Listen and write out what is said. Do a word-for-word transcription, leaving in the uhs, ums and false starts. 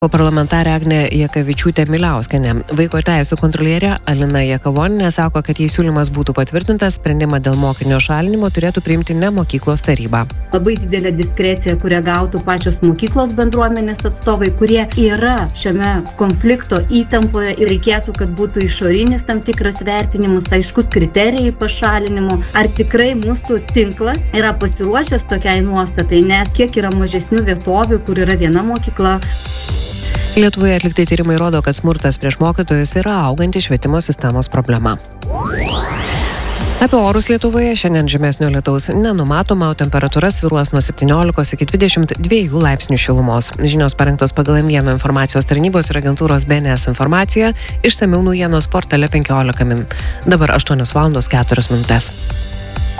Parlamentarė Agnė Jakavičiūtė-Miliauskienė. Vaiko teisų kontrolierė Alina Jakavonienė sako, kad jei siūlymas būtų patvirtintas, sprendimą dėl mokinio šalinimo turėtų priimti ne mokyklos taryba. Labai didelė diskrecija, kurią gautų pačios mokyklos bendruomenės atstovai, kurie yra šiame konflikto įtampoje ir reikėtų, kad būtų išorinis tam tikras vertinimas, aiškus kriterijai pašalinimo. Ar tikrai mūsų tinklas yra pasiruošęs tokiai nuostatai, nes kiek yra mažesnių vietovių, kur yra viena mokykla. Lietuvoje atlikti tyrimai rodo, kad smurtas prieš mokytojus yra auganti švietimo sistemos problema. Apie orus Lietuvoje šiandien žymesnio lietaus nenumatoma, o temperatūra svyruos nuo septyniolikos iki dvidešimt dviejų laipsnių šilumos. Žinios parengtos pagal M vieno informacijos tarnybos ir agentūros B N S informaciją, išsamiau naujienos portale penkiolika min. Dabar aštuonios valandos keturios minutės.